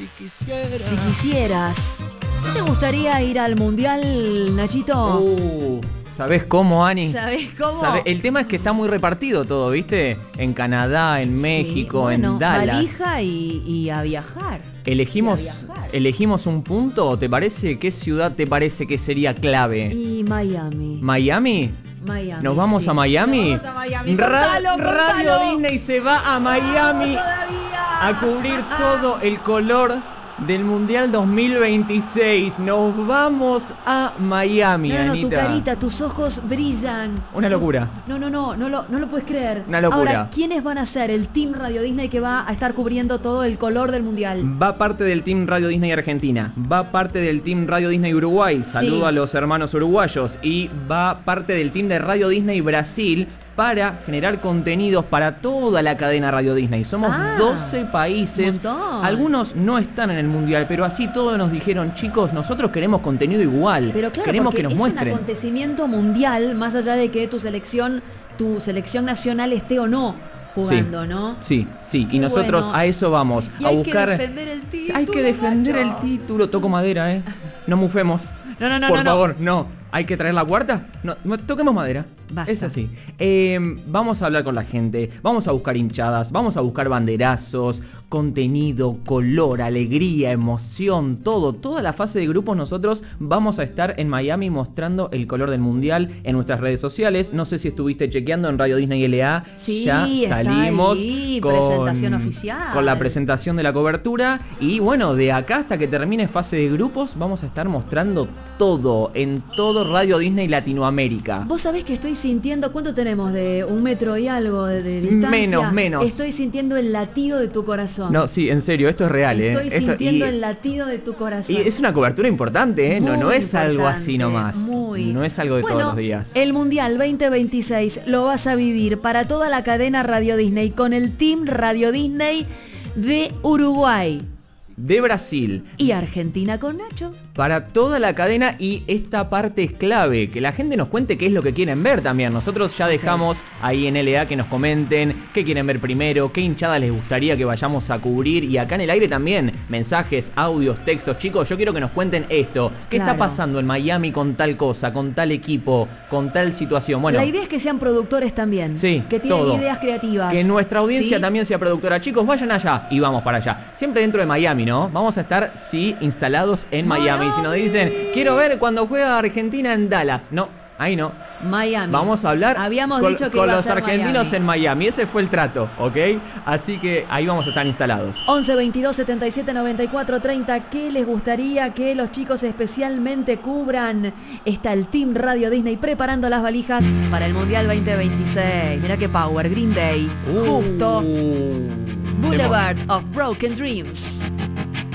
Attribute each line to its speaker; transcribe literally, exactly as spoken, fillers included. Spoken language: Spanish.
Speaker 1: Si quisieras.
Speaker 2: Si quisieras. ¿Te gustaría ir al Mundial, Nachito?
Speaker 3: Uh, ¿Sabés cómo, Ani?
Speaker 2: ¿Sabés cómo?
Speaker 3: ¿Sabés? El tema es que está muy repartido todo, ¿viste? En Canadá, en México,
Speaker 2: sí, bueno,
Speaker 3: en Dallas.
Speaker 2: Valija y, y a viajar.
Speaker 3: Elegimos,
Speaker 2: Y a viajar.
Speaker 3: elegimos un punto, ¿te parece? ¿Qué ciudad te parece que sería clave?
Speaker 2: Y Miami.
Speaker 3: ¿Miami?
Speaker 2: Miami.
Speaker 3: ¿Nos vamos
Speaker 2: sí.
Speaker 3: a Miami?
Speaker 2: Nos vamos a Miami.
Speaker 3: Ra-
Speaker 2: Contalo,
Speaker 3: Radio
Speaker 2: contalo.
Speaker 3: Disney se va a Miami
Speaker 2: Todavía.
Speaker 3: a cubrir todo el color del Mundial dos mil veintiséis. Nos vamos a Miami,
Speaker 2: No, no, no, tu
Speaker 3: Anita.
Speaker 2: carita, tus ojos brillan.
Speaker 3: Una locura.
Speaker 2: No, no, no, no lo, no lo puedes creer.
Speaker 3: Una locura.
Speaker 2: Ahora, ¿quiénes van a ser el Team Radio Disney que va a estar cubriendo todo el color del Mundial?
Speaker 3: Va parte del Team Radio Disney Argentina, va parte del Team Radio Disney Uruguay, saludo
Speaker 2: Sí.
Speaker 3: a los hermanos uruguayos, y va parte del Team de Radio Disney Brasil para generar contenidos para toda la cadena Radio Disney. Somos
Speaker 2: Ah,
Speaker 3: doce países,
Speaker 2: montón.
Speaker 3: algunos no están en el Mundial, pero así todos nos dijeron, chicos, nosotros queremos contenido igual,
Speaker 2: Pero claro,
Speaker 3: queremos
Speaker 2: porque
Speaker 3: que nos
Speaker 2: es
Speaker 3: muestren.
Speaker 2: un acontecimiento mundial, más allá de que tu selección, tu selección nacional esté o no jugando,
Speaker 3: sí,
Speaker 2: ¿no?
Speaker 3: Sí, sí, y
Speaker 2: Qué
Speaker 3: nosotros
Speaker 2: bueno.
Speaker 3: a eso vamos,
Speaker 2: Y
Speaker 3: a
Speaker 2: hay
Speaker 3: buscar...
Speaker 2: que defender el título.
Speaker 3: Hay que defender
Speaker 2: Nacho.
Speaker 3: el título, toco madera, ¿eh? No mufemos.
Speaker 2: No, no, no,
Speaker 3: Por
Speaker 2: no, no.
Speaker 3: favor, no. ¿Hay que traer la cuarta? No, no, toquemos madera.
Speaker 2: Basta.
Speaker 3: Es así. Eh, vamos a hablar con la gente, vamos a buscar hinchadas, vamos a buscar banderazos, contenido, color, alegría, emoción, todo. Toda la fase de grupos nosotros vamos a estar en Miami mostrando el color del Mundial en nuestras redes sociales. No sé si estuviste chequeando en Radio Disney L A.
Speaker 2: Sí,
Speaker 3: ya
Speaker 2: está
Speaker 3: salimos
Speaker 2: ahí,
Speaker 3: con,
Speaker 2: presentación oficial.
Speaker 3: con la presentación de la cobertura. Y bueno, de acá hasta que termine fase de grupos vamos a estar mostrando todo en todo Radio Disney Latinoamérica.
Speaker 2: Vos sabés que estoy sintiendo, ¿cuánto tenemos? De un metro y algo de, de distancia.
Speaker 3: Menos, menos.
Speaker 2: Estoy sintiendo el latido de tu corazón.
Speaker 3: No, sí, en serio, esto es real, ¿eh?
Speaker 2: Estoy
Speaker 3: Esto-
Speaker 2: sintiendo
Speaker 3: y-
Speaker 2: el latido de tu corazón.
Speaker 3: Y es una cobertura importante, ¿eh? No, no
Speaker 2: Muy
Speaker 3: es algo así
Speaker 2: importante,
Speaker 3: nomás.
Speaker 2: muy.
Speaker 3: No es algo de
Speaker 2: Bueno,
Speaker 3: todos los días.
Speaker 2: El Mundial veinte veintiséis lo vas a vivir para toda la cadena Radio Disney con el Team Radio Disney de Uruguay
Speaker 3: De Brasil,
Speaker 2: y Argentina con Nacho.
Speaker 3: para toda la cadena, y esta parte es clave, que la gente nos cuente qué es lo que quieren ver también. Nosotros ya dejamos ahí en L A que nos comenten qué quieren ver primero, qué hinchada les gustaría que vayamos a cubrir, y acá en el aire también, mensajes, audios, textos. Chicos, yo quiero que nos cuenten esto, qué
Speaker 2: Claro.
Speaker 3: está pasando en Miami con tal cosa, con tal equipo, con tal situación. Bueno,
Speaker 2: La idea es que sean productores también.
Speaker 3: sí,
Speaker 2: Que tienen
Speaker 3: todo.
Speaker 2: ideas creativas.
Speaker 3: Que nuestra audiencia
Speaker 2: ¿Sí?
Speaker 3: también sea productora. Chicos, vayan allá y vamos para allá. Siempre dentro de Miami, ¿no? Vamos a estar, sí, instalados en Miami. Y si nos dicen, quiero ver cuando juega Argentina en Dallas. No, ahí no.
Speaker 2: Miami.
Speaker 3: Vamos a hablar
Speaker 2: Habíamos
Speaker 3: con,
Speaker 2: dicho que
Speaker 3: con
Speaker 2: iba a
Speaker 3: los
Speaker 2: ser
Speaker 3: argentinos
Speaker 2: Miami.
Speaker 3: en Miami. Ese fue el trato, ¿ok? Así que ahí vamos a estar instalados.
Speaker 2: once veintidós setenta y siete noventa y cuatro treinta. ¿Qué les gustaría que los chicos especialmente cubran? Está el Team Radio Disney preparando las valijas para el Mundial veinte veintiséis. Mirá qué power, Green Day.
Speaker 3: Uh,
Speaker 2: Justo.
Speaker 3: temor.
Speaker 2: Boulevard of Broken Dreams.